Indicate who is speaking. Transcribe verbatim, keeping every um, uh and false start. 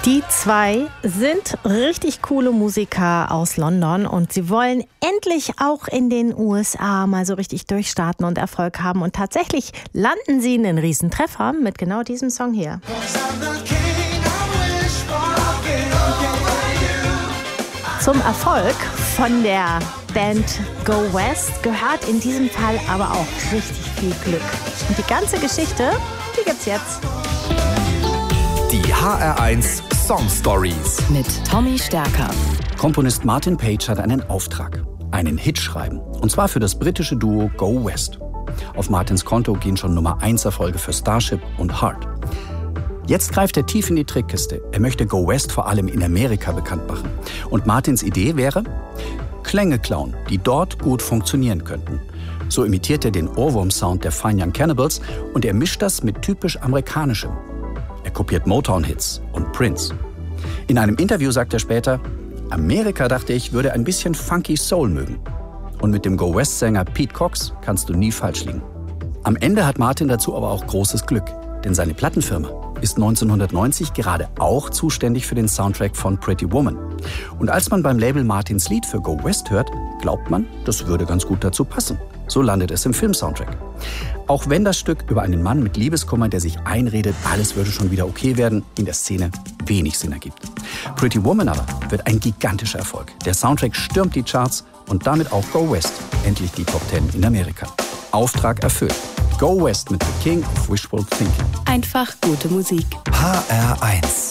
Speaker 1: Die zwei sind richtig coole Musiker aus London und sie wollen endlich auch in den U S A mal so richtig durchstarten und Erfolg haben. Und tatsächlich landen sie einen Riesentreffer mit genau diesem Song hier. Zum Erfolg von der Band Go West gehört in diesem Fall aber auch richtig viel Glück. Und die ganze Geschichte, die gibt's jetzt.
Speaker 2: Die H R eins Song Stories
Speaker 3: mit Tommy Stärker.
Speaker 4: Komponist Martin Page hat einen Auftrag, einen Hit schreiben. Und zwar für das britische Duo Go West. Auf Martins Konto gehen schon Nummer eins Erfolge für Starship und Heart. Jetzt greift er tief in die Trickkiste. Er möchte Go West vor allem in Amerika bekannt machen. Und Martins Idee wäre, Klänge klauen, die dort gut funktionieren könnten. So imitiert er den Ohrwurm-Sound der Fine Young Cannibals und er mischt das mit typisch amerikanischem. Er kopiert Motown-Hits und Prince. In einem Interview sagt er später, Amerika, dachte ich, würde ein bisschen funky Soul mögen. Und mit dem Go West-Sänger Pete Cox kannst du nie falsch liegen. Am Ende hat Martin dazu aber auch großes Glück, denn seine Plattenfirma ist neunzehnhundertneunzig gerade auch zuständig für den Soundtrack von Pretty Woman. Und als man beim Label Martins Lied für Go West hört, glaubt man, das würde ganz gut dazu passen. So landet es im Filmsoundtrack. Auch wenn das Stück über einen Mann mit Liebeskummer, der sich einredet, alles würde schon wieder okay werden, in der Szene wenig Sinn ergibt. Pretty Woman aber wird ein gigantischer Erfolg. Der Soundtrack stürmt die Charts und damit auch Go West, endlich die Top Ten in Amerika. Auftrag erfüllt. Go West mit The King of Wishful Thinking.
Speaker 3: Einfach gute Musik.
Speaker 2: H R eins